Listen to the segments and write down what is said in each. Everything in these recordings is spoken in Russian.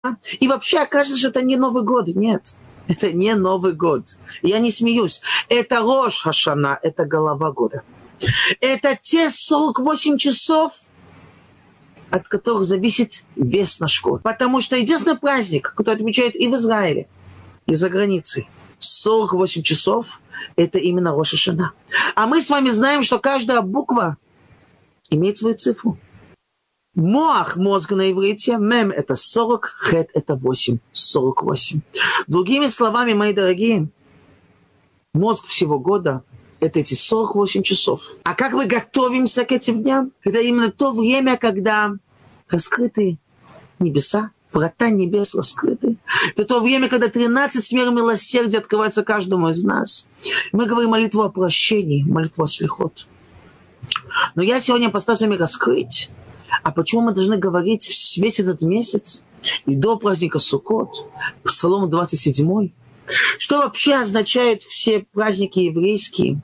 И вообще окажется, что это не Новый год. Нет, это не Новый год. Я не смеюсь. Это Рош Хашана, это голова года. Это те 48 часов, от которых зависит весь наш год. Потому что единственный праздник, который отмечают и в Израиле, и за границей, 48 часов, это именно Рош Хашана. А мы с вами знаем, что каждая буква имеет свою цифру. Моах, мозг на иврите, мем – это 40, хет – это 8, 48. Другими словами, мои дорогие, мозг всего года – это эти 48 часов. А как мы готовимся к этим дням? Это именно то время, когда раскрыты небеса, врата небес раскрыты. Это то время, когда 13 сфер милосердия открывается каждому из нас. Мы говорим молитву о прощении, молитву о слихот. Но я сегодня постараюсь с вами раскрыть, а почему мы должны говорить весь этот месяц и до праздника Суккот, Псалом 27, что вообще означают все праздники еврейские,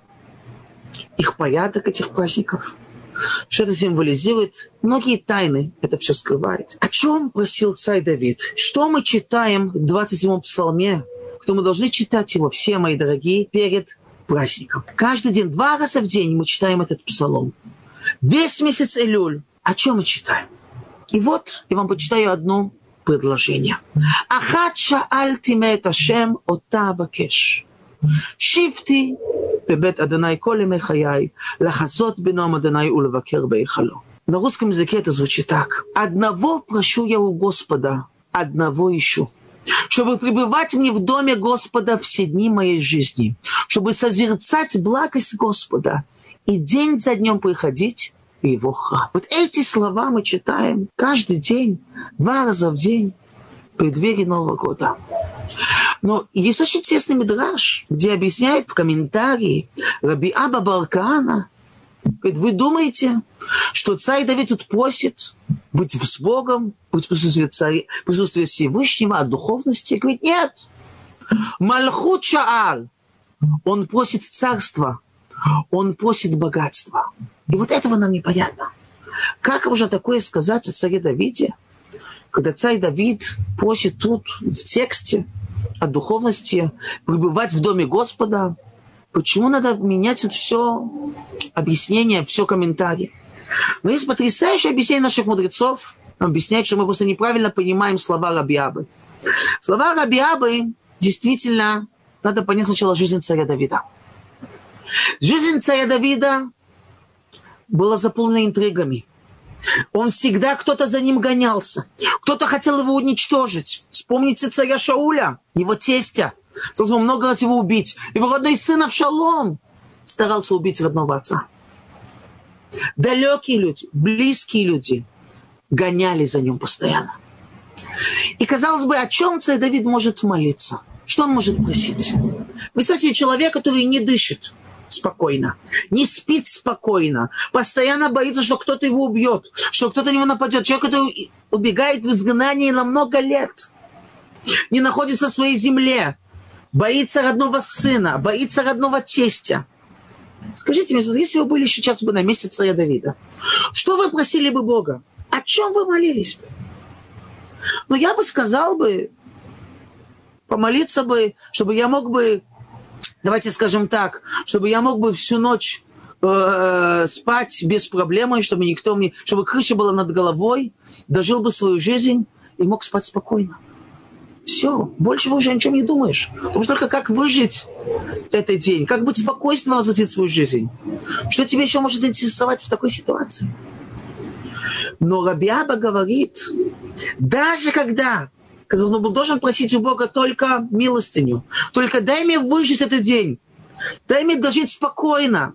их порядок этих праздников, что это символизирует, многие тайны это все скрывает. О чем просил царь Давид? Что мы читаем в 27-м псалме, что мы должны читать его, все мои дорогие, перед праздником. Каждый день, 2 раза в день мы читаем этот псалом. Весь месяц Элюль. О чем мы читаем? И вот я вам почитаю одно предложение. Ахат шаальти меэт Ашем ота авакеш. Шивти бебет Адонай кол ямей хаяй лахазот бенуам Адонай улевакер бейхало. На русском языке это звучит так. Одного прошу я у Господа, одного ищу, чтобы пребывать мне в доме Господа все дни моей жизни, чтобы созерцать благость Господа и день за днем приходить в его храм. Вот эти слова мы читаем каждый день, 2 раза в день, в преддверии Нового года. Но есть очень тесный мидраш, где объясняет в комментарии Раби Аба бар Каана, говорит, вы думаете, что царь Давид тут просит быть с Богом, быть в присутствии Всевышнего, от духовности? Говорит, нет. Мальхут шааль. Он просит царства, он просит богатства. И вот этого нам непонятно. Как можно такое сказать о царе Давиде, когда царь Давид просит тут в тексте о духовности пребывать в доме Господа? Почему надо менять тут все объяснение, все комментарии? Но есть потрясающее объяснение наших мудрецов. Объясняет, что мы просто неправильно понимаем слова Раби Абы. Слова Раби Абы действительно надо понять сначала жизнь царя Давида. Жизнь царя Давида была заполнена интригами. Он всегда, кто-то за ним гонялся. Кто-то хотел его уничтожить. Вспомните царя Шауля, его тестя. Сказал, много раз его убить. Его родной сын Авшалом старался убить родного отца. Далекие люди, близкие люди гонялись за ним постоянно. И казалось бы, о чем царь Давид может молиться? Что он может просить? Представьте, человек, который не дышит спокойно, не спит спокойно, постоянно боится, что кто-то его убьет, что кто-то на него нападет. Человек, который убегает в изгнание на много лет, не находится в своей земле, боится родного сына, боится родного тестя. Скажите мне, если вы были сейчас бы на месте царя Давида, что вы просили бы Бога? О чем вы молились бы? Ну, я бы сказал бы, помолиться бы, чтобы я мог бы, давайте скажем так, чтобы я мог бы всю ночь спать без проблем, чтобы никто мне, чтобы крыша была над головой, дожил бы свою жизнь и мог спать спокойно. Все, больше уже о чем не думаешь. Потому что только как выжить этот день, как быть спокойственно возвратить свою жизнь. Что тебе еще может интересовать в такой ситуации? Но Раби Аба говорит, даже когда он был должен просить у Бога только милостыню, только дай мне выжить этот день, дай мне дожить спокойно,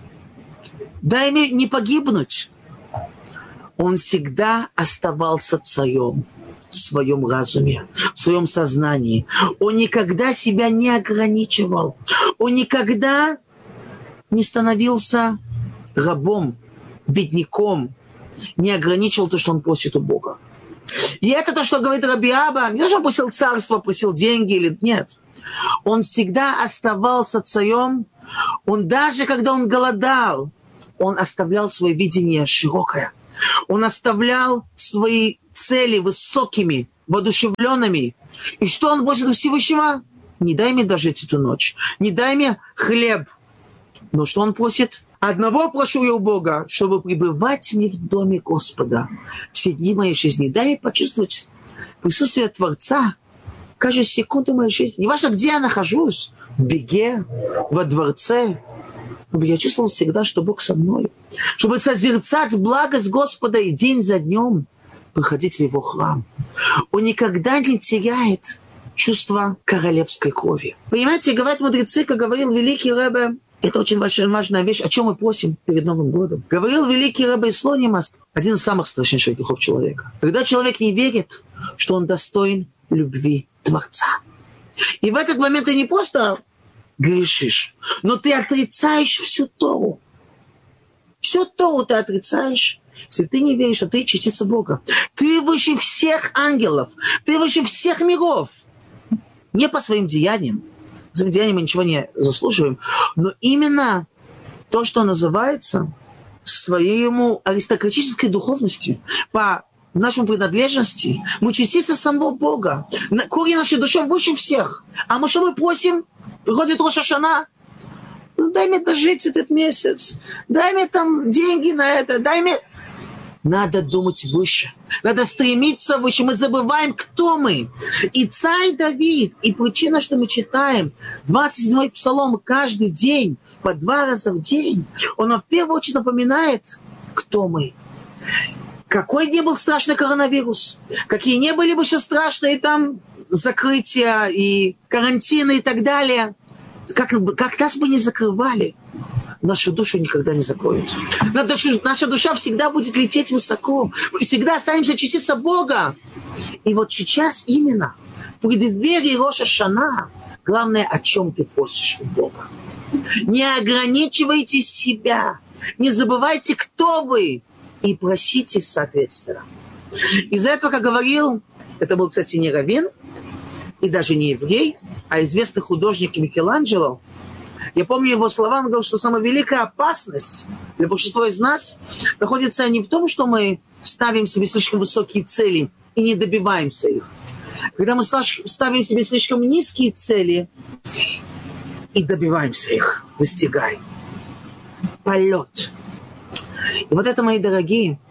дай мне не погибнуть. Он всегда оставался царем в своем разуме, в своем сознании. Он никогда себя не ограничивал. Он никогда не становился рабом, бедняком, не ограничивал то, что он просит у Бога. И это то, что говорит Раби Аба. Не то, что он просил царство, просил деньги или нет. Он всегда оставался царем. Он даже когда он голодал, он оставлял свое видение широкое. Он оставлял свои цели высокими, воодушевленными. И что он просит у Всевышнего? Не дай мне дожить эту ночь. Не дай мне хлеб. Но что он просит? Одного прошу я у Бога, чтобы пребывать мне в доме Господа все дни моей жизни. Дай мне почувствовать присутствие Творца каждую секунду моей жизни. Неважно, где я нахожусь, в беге, во дворце, чтобы я чувствовал всегда, что Бог со мной. Чтобы созерцать благость Господа и день за днем приходить в Его храм. Он никогда не теряет чувство королевской крови. Понимаете, говорят мудрецы, как говорил великий Ребе, это очень важная вещь, о чем мы просим перед Новым годом. Говорил великий Ребе Слонимас, один из самых страшнейших грехов человека. Когда человек не верит, что он достоин любви Творца. И в этот момент ты не просто грешишь, но ты отрицаешь всю Тору. Всю Тору ты отрицаешь, если ты не веришь, что ты частица Бога. Ты выше всех ангелов, ты выше всех миров. Не по своим деяниям. По своим деяниям мы ничего не заслуживаем. Но именно то, что называется своему аристократической духовности, по нашей принадлежности, мы частица самого Бога. Корень нашей души выше всех. А мы что мы просим? Приходит Рош ха-Шана. Ну, дай мне дожить этот месяц. Дай мне там деньги на это. Дай мне... Надо думать выше. Надо стремиться выше. Мы забываем, кто мы. И царь Давид, и причина, что мы читаем 27-й псалом каждый день, по 2 раза в день, он нам в первую очередь напоминает, кто мы. Какой не был страшный коронавирус, какие не были бы еще страшные там закрытия и карантины и так далее. Как нас бы не закрывали, нашу душу никогда не закроют. Наша душа всегда будет лететь высоко. Мы всегда останемся частица Бога. И вот сейчас именно в преддверии Рош ха-Шана главное, о чем ты просишь у Бога. Не ограничивайте себя. Не забывайте, кто вы. И просите соответственно. Из-за этого, как говорил, это был, кстати, не раввин, и даже не еврей, а известный художник Микеланджело. Я помню его слова, он говорил, что самая великая опасность для большинства из нас находится не в том, что мы ставим себе слишком высокие цели и не добиваемся их. Когда мы ставим себе слишком низкие цели и добиваемся их, достигаем. Полет. И вот это, мои дорогие,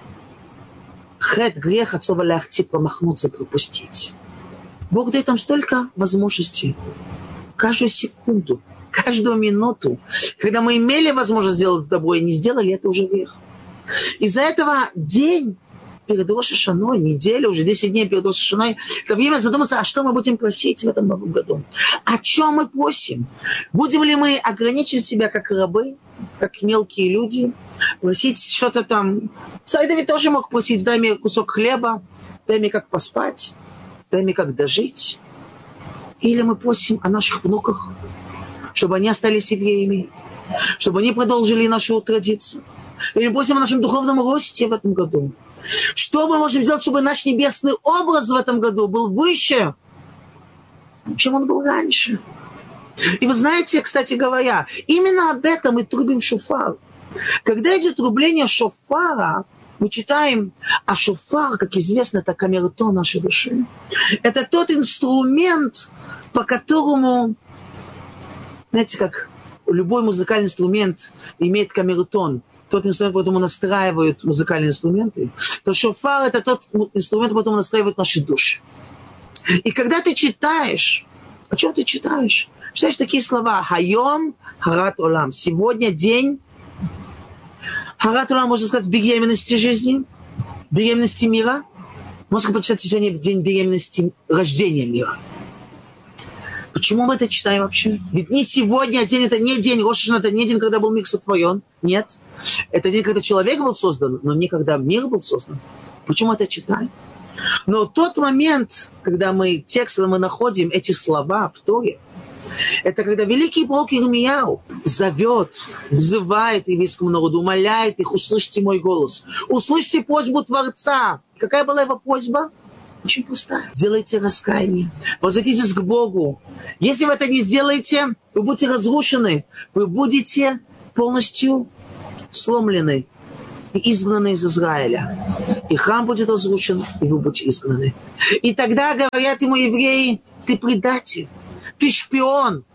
грех отцова ляхти, промахнуться, пропустить. Бог дает нам столько возможностей. Каждую секунду, каждую минуту. Когда мы имели возможность сделать добро и не сделали, это уже грех. Из-за этого день перед Рош ха-Шаной, неделя, уже 10 дней перед Рош ха-Шаной, это время задуматься, а что мы будем просить в этом новом году? О чем мы просим? Будем ли мы ограничивать себя как рабы, как мелкие люди, просить что-то там? Царь Давид тоже мог просить, дай мне кусок хлеба, дай мне как поспать, дай мне как дожить. Или мы просим о наших внуках, чтобы они остались евреями, чтобы они продолжили нашу традицию. Или мы просим о нашем духовном росте в этом году. Что мы можем сделать, чтобы наш небесный образ в этом году был выше, чем он был раньше? И вы знаете, кстати говоря, именно об этом мы трубим шофар. Когда идет трубление шофара, мы читаем, а шофар, как известно, это камертон нашей души. Это тот инструмент, по которому, знаете, как любой музыкальный инструмент имеет камертон, тот инструмент, по которому настраивают музыкальные инструменты, то шофар – это тот инструмент, по которому настраивают наши души. И когда ты читаешь, о чем ты читаешь? Читаешь такие слова «Хайом харат олам» – сегодня день харат олам, можно сказать, беременности жизни, беременности мира. Можно прочитать сегодня день беременности рождения мира. Почему мы это читаем вообще? Ведь не сегодня день, это не день Рош ха-Шана, это не день, когда был мир сотворен. Нет. Это день, когда человек был создан, но не когда мир был создан. Почему это читаем? Но тот момент, когда мы находим эти слова в Торе, это когда великий пророк Ирмияу зовет, взывает еврейскому народу, умоляет их: услышьте мой голос, услышьте просьбу Творца. Какая была его просьба? Очень простая. Сделайте раскаяние, возвратитесь к Богу. Если вы это не сделаете, вы будете разрушены, вы будете полностью сломлены и изгнаны из Израиля. и храм будет разрушен, и вы будете изгнаны. И тогда говорят ему евреи: ты предатель, ты шпион.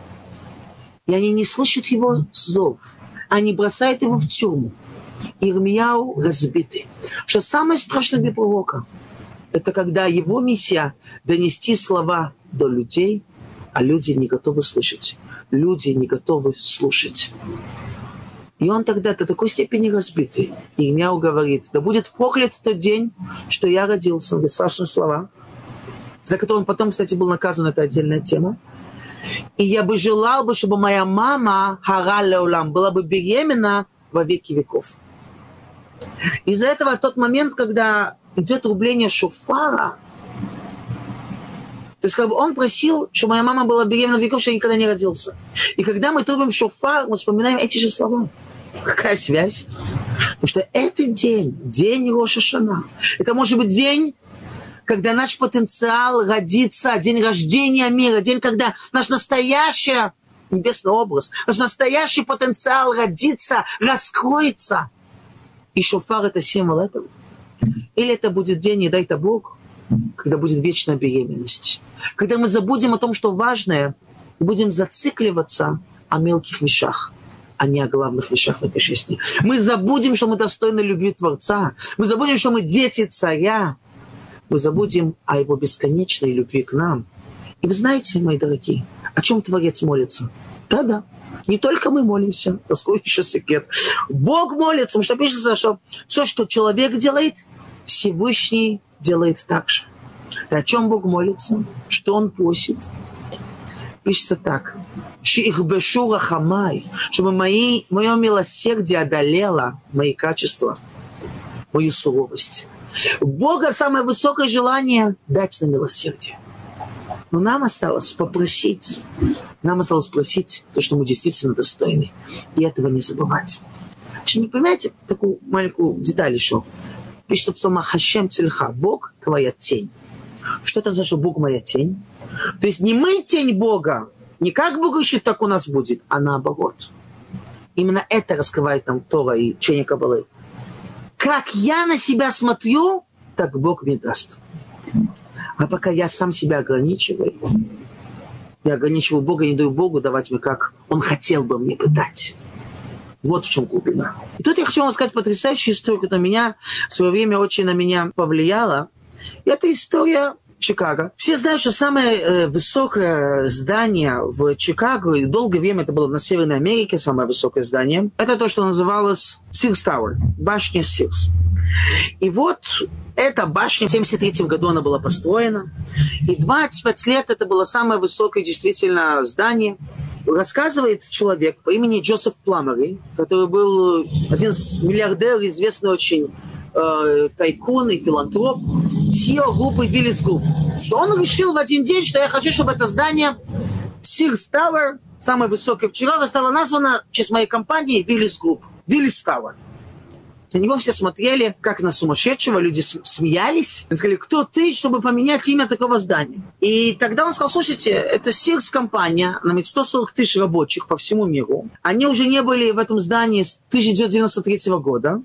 И они не слышат его зов. Они бросают его в тюрьму. Ирмияу разбитый. Что самое страшное для пророка, это когда его миссия донести слова до людей, а люди не готовы слышать. Люди не готовы слушать. И он тогда до такой степени разбитый. Ирмияу говорит: да будет проклят тот день, что я родился. Он говорит страшные слова, за которые он потом, кстати, был наказан. Это отдельная тема. И я бы желал, чтобы моя мама, хара леулам, была бы беременна во веки веков. Из-за этого тот момент, когда идет рубление шофара, то есть как бы он просил, чтобы моя мама была беременна во веков, что я никогда не родился. И когда мы трубим шофар, мы вспоминаем эти же слова. Какая связь? Потому что это день Рош ха-Шана. Это может быть день, когда наш потенциал родится, день рождения мира, день, когда наш настоящий небесный образ, наш настоящий потенциал родится, раскроется. И шофар – это символ этого. Или это будет день, не дай-то Бог, когда будет вечная беременность. Когда мы забудем о том, что важное, и будем зацикливаться о мелких вещах, а не о главных вещах в этой жизни. Мы забудем, что мы достойны любви Творца. Мы забудем, что мы дети Царя. Мы забудем о его бесконечной любви к нам. И вы знаете, мои дорогие, о чем Творец молится? Да-да. Не только мы молимся, раскрою еще секрет. Бог молится, потому что пишется, что все, что человек делает, Всевышний делает так же. И о чем Бог молится? Что Он просит? Пишется так. Шиихбешу рахамай, чтобы мое милосердие одолело мои качества, мою суровость. Бога самое высокое желание дать нам милосердие. Но нам осталось попросить. Нам осталось просить то, что мы действительно достойны. И этого не забывать. Вы понимаете, такую маленькую деталь еще. Пишется в псалмах: Хашем цельха, Бог твоя тень. Что это за что Бог моя тень? То есть не мы тень Бога, не как Бог ищет, так у нас будет, а наоборот. Именно это раскрывает нам Тора и учение Каббалы. Как я на себя смотрю, так Бог мне даст. А пока я сам себя ограничиваю, я ограничиваю Бога, не даю Богу давать мне, как Он хотел бы мне бы дать. Вот в чем глубина. И тут я хочу вам сказать потрясающую историю, которая меня в свое время очень на меня повлияла. И это история Чикаго. Все знают, что самое высокое здание в Чикаго, и долгое время это было на Северной Америке, самое высокое здание, это то, что называлось Sears Tower, башня Sears. И вот эта башня, в 1973 году она была построена, и 25 лет это было самое высокое действительно здание. Рассказывает человек по имени Джозеф Пламери, который был один из миллиардеров, известный очень тайкун и филантроп, CEO группы Willis Group, что он решил в один день, что я хочу, чтобы это здание Sears Tower, самое высокое в Чикаго, стало названо в честь моей компании Willis Group, Willis Tower. На него все смотрели, как на сумасшедшего, люди смеялись. Они сказали: кто ты, чтобы поменять имя такого здания? И тогда он сказал: слушайте, это Sears компания, она имеет 140 тысяч рабочих по всему миру. Они уже не были в этом здании с 1993 года.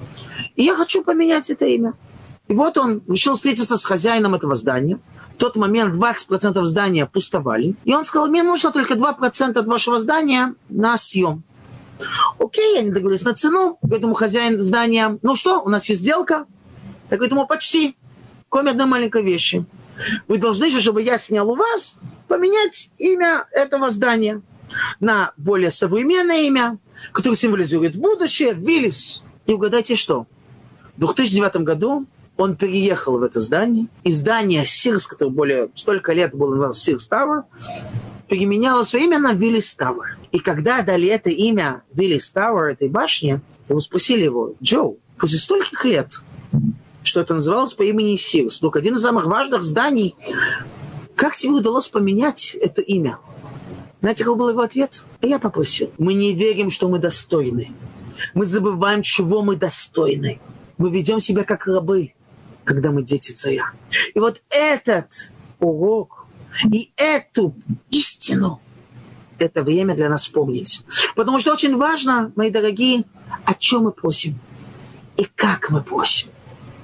И я хочу поменять это имя. И вот он решил встретиться с хозяином этого здания. В тот момент 20% здания пустовали. И он сказал: мне нужно только 2% от вашего здания на съем. Окей, они договорились на цену. Говорит ему хозяин здания: ну что, у нас есть сделка? Я говорю ему: почти. Кроме одной маленькой вещи. Вы должны же, чтобы я снял у вас, поменять имя этого здания на более современное имя, которое символизирует будущее, Виллис. И угадайте что? В 2009 году он переехал в это здание. И здание Sears, которое более столько лет было названо Sears Tower, переменяло свое имя на Willis Tower. И когда дали это имя Willis Tower, этой башне, его спросили его: Джо, после стольких лет, что это называлось по имени Sears, только один из самых важных зданий, как тебе удалось поменять это имя? Знаете, какой был его ответ? А я попросил: мы не верим, что мы достойны. Мы забываем, чего мы достойны. Мы ведем себя как рабы, когда мы дети Царя. И вот этот урок и эту истину, это время для нас помнить. Потому что очень важно, мои дорогие, о чем мы просим и как мы просим.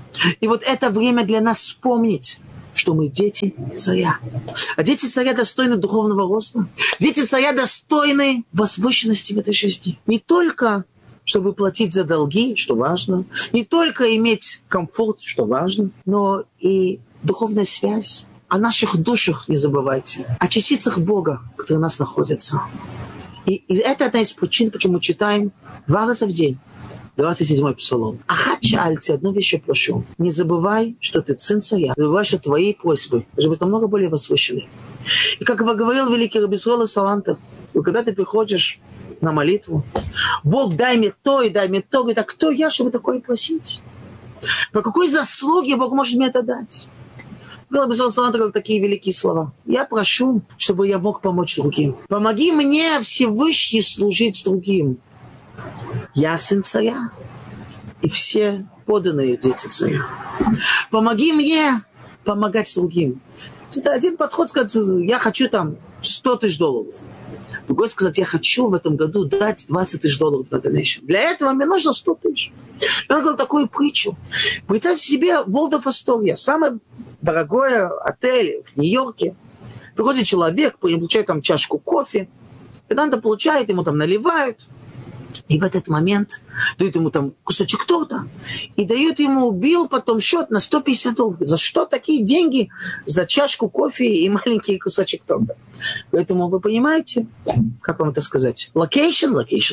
И вот это время для нас вспомнить, что мы дети царя. А дети царя достойны духовного роста. Дети царя достойны возвышенности в этой жизни. Не только, чтобы платить за долги, что важно, не только иметь комфорт, что важно, но и духовная связь. О наших душах не забывайте, о частицах Бога, которые у нас находятся. И это одна из причин, почему мы читаем 2 раза в день 27-й псалом. Ахат шаальти, одну вещь я прошу. Не забывай, что ты сын царя. Не забывай, что твои просьбы должны быть намного более возвышены. И как говорил великий Раби Исроэль Салантер, когда ты приходишь на молитву, Бог, дай мне то и дай мне то. Говорит, а кто я, чтобы такое просить? По какой заслуге Бог может мне это дать? Раби Исроэль Салантер говорил такие великие слова. Я прошу, чтобы я мог помочь другим. Помоги мне, Всевышний, служить другим. Я сын царя, и все поданные дети царя. Помоги мне помогать другим. Это один подход сказать, я хочу там $100 000. Другой сказать, я хочу в этом году дать $20 000 на donation. Для этого мне нужно 100 000. Он говорил такую притчу. Представьте себе Waldorf Astoria, самый дорогой отель в Нью-Йорке. Приходит человек, получает там чашку кофе, когда он это получает, ему там наливают. И в этот момент дают ему там кусочек торта и дают ему билл, потом счет на $150. За что такие деньги за чашку кофе и маленький кусочек торта? Поэтому вы понимаете, как вам это сказать? Location.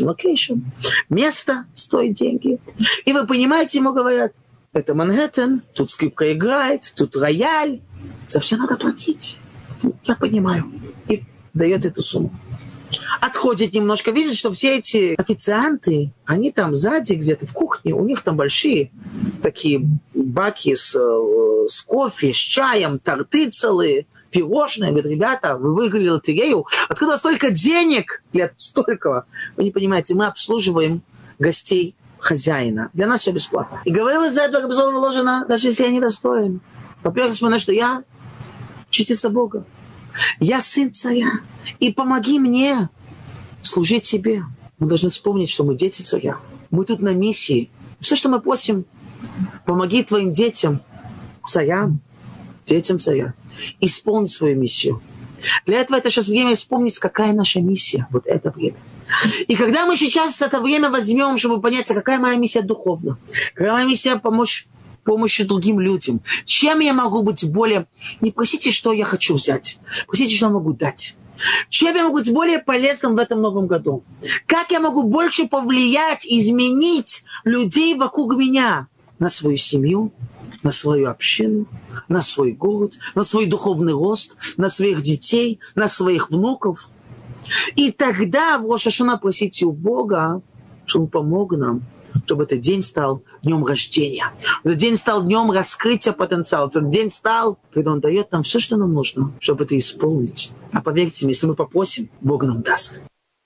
Место стоит деньги. И вы понимаете, ему говорят, это Манхэттен, тут скрипка играет, тут рояль. За все надо платить. Я понимаю. И дает эту сумму. Отходит немножко, видит, что все эти официанты, они там сзади где-то в кухне, у них там большие такие баки с кофе, с чаем, торты целые, пирожные. Говорит, ребята, вы выиграли лотерею. Откуда столько денег? Лет столько. Вы не понимаете, мы обслуживаем гостей хозяина. Для нас все бесплатно. И говорила за это, как вложено, даже если я недостоин. Во-первых, вспоминаю, что я частица Бога. Я сын царя. И помоги мне служить тебе. Мы должны вспомнить, что мы дети царя. Мы тут на миссии. Все, что мы просим, помоги твоим детям, царям, детям царя, исполнить свою миссию. Для этого это сейчас время вспомнить, какая наша миссия. Вот это время. И когда мы сейчас это время возьмем, чтобы понять, какая моя миссия духовна, какая моя миссия помощи другим людям, чем я могу быть более... Не просите, что я хочу взять. Просите, что я могу дать. Чем я могу быть более полезным в этом новом году? Как я могу больше повлиять, изменить людей вокруг меня? На свою семью, на свою общину, на свой город, на свой духовный рост, на своих детей, на своих внуков. И тогда в Рош ха-Шана просите у Бога, чтобы Он помог нам, чтобы этот день стал днем рождения. Этот день стал днем раскрытия потенциала. Этот день стал, когда Он дает нам все, что нам нужно, чтобы это исполнить. А поверьте мне, если мы попросим, Бог нам даст.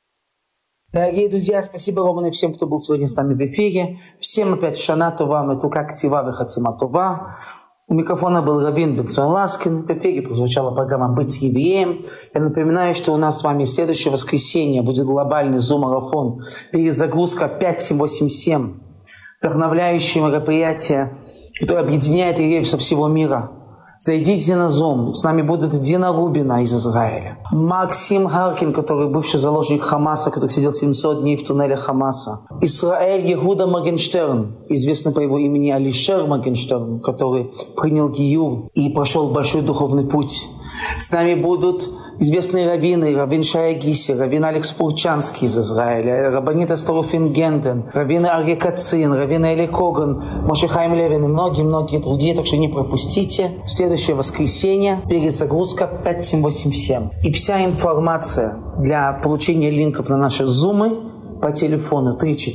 Дорогие друзья, спасибо огромное всем, кто был сегодня с нами в эфире. Всем опять Шана Това, Метука Ктива Вехацима Това. У микрофона был Равин Бенцион Ласкин. В эфире прозвучала программа «Быть евреем». Я напоминаю, что у нас с вами следующее воскресенье будет глобальный Zoom-марафон «Перезагрузка 5787». Вдохновляющее мероприятие, которое объединяет евреев со всего мира. Зайдите на Zoom. С нами будет Дина Рубина из Израиля. Максим Харкин, который бывший заложник Хамаса, который сидел 700 дней в туннеле Хамаса. Исраэль Егуда Моргенштерн, известный по его имени Алишер Моргенштерн, который принял гиюр и прошел большой духовный путь. С нами будут известные раввины, раввин Шая Гиси, раввин Алекс Пурчанский из Израиля, раббанит Астер Фингенден, раввин Арье Кацин, раввин Эли Коган, Моше Хаим Левин и многие-многие другие, так что не пропустите. В следующее воскресенье перезагрузка 5787. И вся информация для получения линков на наши зумы по телефону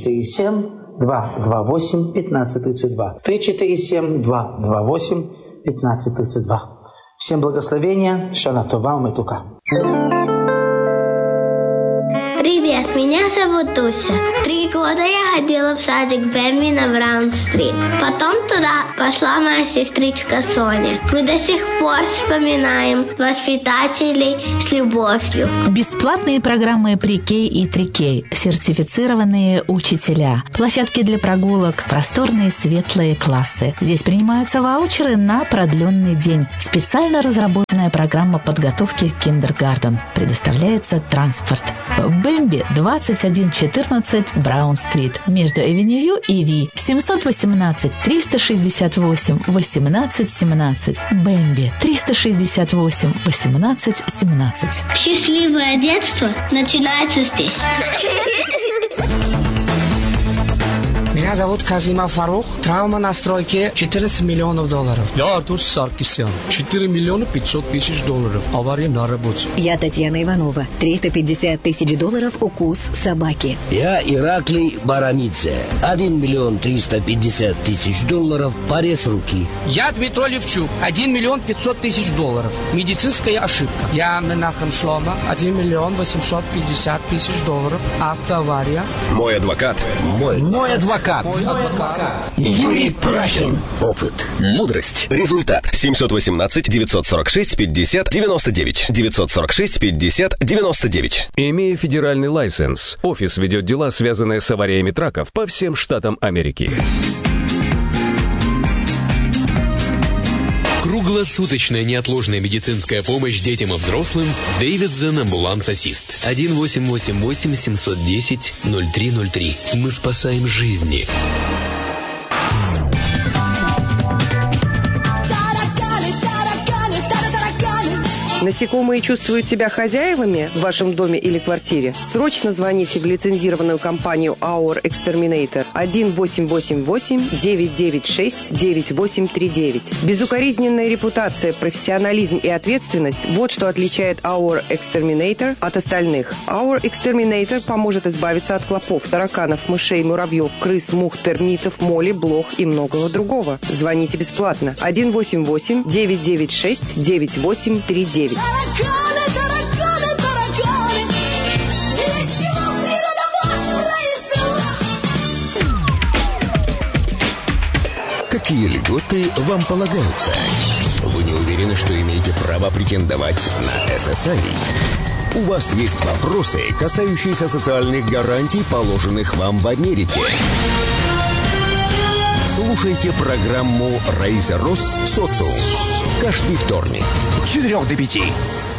347-228-1532. 347-228-1532. Всем благословения. Шана Това, Метука. Привет! Привет, меня зовут Дуся. 3 года я ходила в садик Бэмби на Браун-стрит. Потом туда пошла моя сестричка Соня. Мы до сих пор вспоминаем воспитателей с любовью. Бесплатные программы Pre-K и 3K, сертифицированные учителя, площадки для прогулок, просторные светлые классы. Здесь принимаются ваучеры на продленный день. Специально разработанная программа подготовки к киндергартен. Предоставляется транспорт. Бэмби 2114 Браун-стрит между Эвеню и Ви. 718 368 18 17. Бэмби 368 18 17. Счастливое детство начинается здесь. Меня зовут Казимов Фарух. Травма на стройке $14 миллионов. Я Артур Саркисян. 4 миллиона 500 тысяч долларов. Авария на работе. Я Татьяна Иванова. $350 тысяч укус собаки. Я Ираклий Барамидзе. 1 миллион 350 тысяч долларов. Порез руки. Я Дмитрий Левчук. 1 миллион 500 тысяч долларов. Медицинская ошибка. Я Менахем Шлома. 1 миллион 850 тысяч долларов. Автоавария. Мой адвокат. Мой адвокат. Юрий Прахин. Опыт. Мудрость. Результат. 718-946-50-99. 946-50-99. Имея федеральный лайсенс, офис ведет дела, связанные с авариями траков по всем штатам Америки. Круглосуточная неотложная медицинская помощь детям и взрослым. Davidson Ambulance Assist. 1-888-710-0303. Мы спасаем жизни. Насекомые чувствуют себя хозяевами в вашем доме или квартире? Срочно звоните в лицензированную компанию Our Exterminator 1-888-996-9839. Безукоризненная репутация, профессионализм и ответственность – вот что отличает Our Exterminator от остальных. Our Exterminator поможет избавиться от клопов, тараканов, мышей, муравьев, крыс, мух, термитов, моли, блох и многого другого. Звоните бесплатно 1-888-996-9839. Какие льготы вам полагаются? Вы не уверены, что имеете право претендовать на SSI? У вас есть вопросы, касающиеся социальных гарантий, положенных вам в Америке? Слушайте программу «Рейзер Росс. Социум» каждый вторник с 4 до 5.